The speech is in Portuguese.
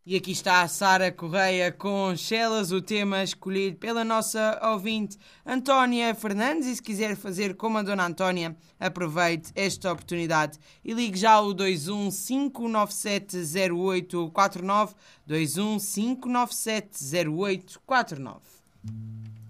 E aqui está a Sara Correia com Chelas, o tema escolhido pela nossa ouvinte Antónia Fernandes. E se quiser fazer como a Dona Antónia, aproveite esta oportunidade e ligue já o 215970849, 215970849.